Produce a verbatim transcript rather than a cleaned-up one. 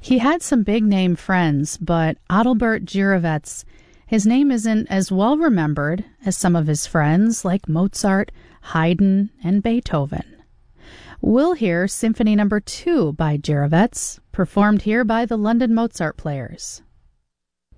He had some big-name friends, but Adalbert Gyrowetz, his name isn't as well remembered as some of his friends like Mozart, Haydn, and Beethoven. We'll hear Symphony Number two by Gyrowetz, performed here by the London Mozart Players.